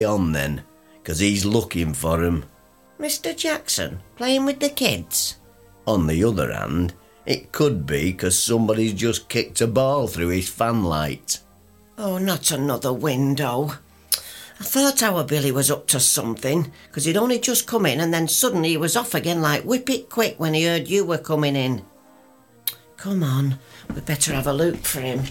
on then, 'cause he's looking for 'em. Mr. Jackson, playing with the kids? On the other hand, it could be 'cause somebody's just kicked a ball through his fanlight. Oh, not another window. I thought our Billy was up to something, 'cause he'd only just come in and then suddenly he was off again like whip it quick when he heard you were coming in. Come on, we'd better have a look for him.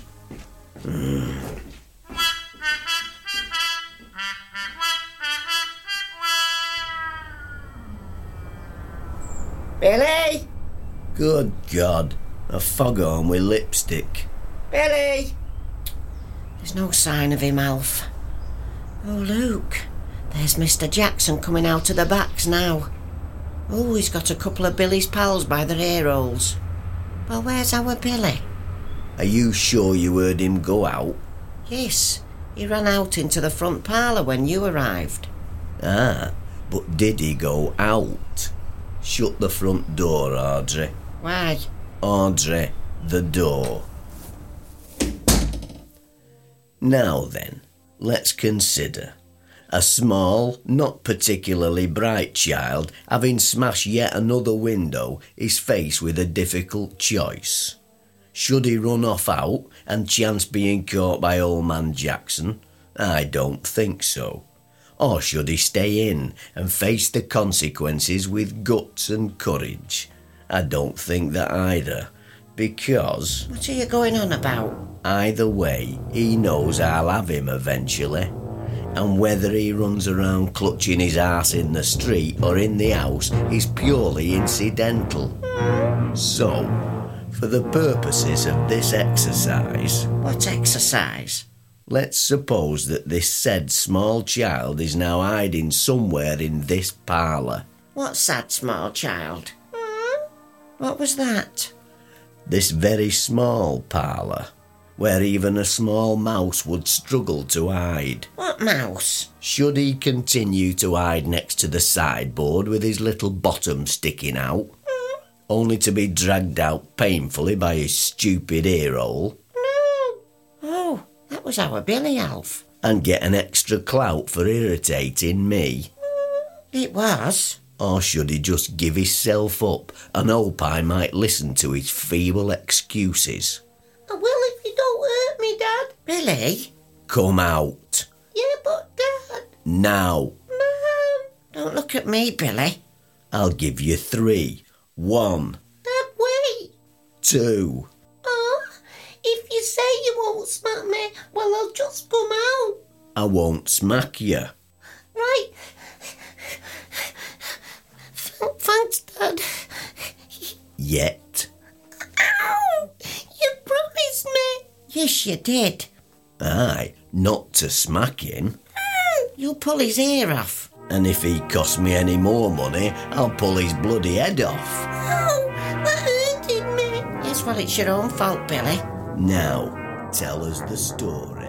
Billy! Good God, a foghorn with lipstick. Billy! There's no sign of him, Alf. Oh, look, there's Mr. Jackson coming out of the backs now. Oh, he's got a couple of Billy's pals by their ear holes. Well, where's our Billy? Are you sure you heard him go out? Yes, he ran out into the front parlour when you arrived. Ah, but did he go out? Shut the front door, Audrey. Why? Audrey, the door. Now then, let's consider. A small, not particularly bright child, having smashed yet another window, is faced with a difficult choice. Should he run off out and chance being caught by old man Jackson? I don't think so. Or should he stay in and face the consequences with guts and courage? I don't think that either, because... What are you going on about? Either way, he knows I'll have him eventually. And whether he runs around clutching his arse in the street or in the house is purely incidental. So, for the purposes of this exercise... What exercise? Let's suppose that this said small child is now hiding somewhere in this parlour. What sad small child? What was that? This very small parlour, where even a small mouse would struggle to hide. What mouse? Should he continue to hide next to the sideboard with his little bottom sticking out, only to be dragged out painfully by his stupid earhole? No. Oh, that was our Billy, Alf. And get an extra clout for irritating me? It was. Or should he just give himself up and hope I might listen to his feeble excuses? I will if you don't hurt me, Dad. Billy? Come out. Yeah, but Dad... Now. Mum. Don't look at me, Billy. I'll give you 3. 1. Dad, wait. 2. Oh, if you say you won't smack me, well, I'll just come out. I won't smack you. Right. Thanks, Dad. Yet. Ow! You promised me. Yes, you did. Aye, not to smack him. You'll pull his ear off. And if he costs me any more money, I'll pull his bloody head off. Oh, that hurted me. Yes, well, it's your own fault, Billy. Now, tell us the story.